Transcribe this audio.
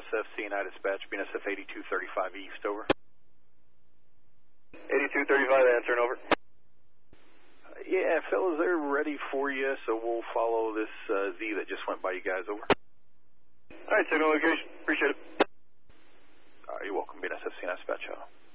BNSF CNI dispatch, BNSF 8235 East, over. 8235, answering, over. Yeah, fellas, they're ready for you, so we'll follow this Z that just went by you guys, over. All right, signal location. Appreciate it. You're welcome, BNSF CNI dispatch.